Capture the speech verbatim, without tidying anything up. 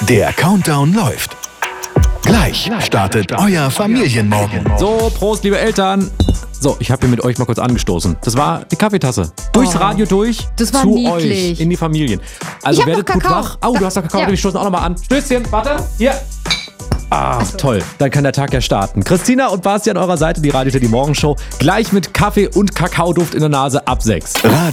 Der Countdown läuft. Gleich startet euer Familienmorgen. So, Prost, liebe Eltern. So, ich habe hier mit euch mal kurz angestoßen. Das war die Kaffeetasse. Durchs Oh, Radio durch das war zu niedlich. euch in die Familien. Also Ich hab werdet noch gut Kakao. wach. Oh, du hast noch Kakao. Ja. Wir stoßen auch noch mal an. Stößchen, warte. Hier. Ah, toll. Dann kann der Tag ja starten. Christina und Basti an eurer Seite, die Radio Teddy Morgenshow. Gleich mit Kaffee und Kakaoduft in der Nase ab sechs.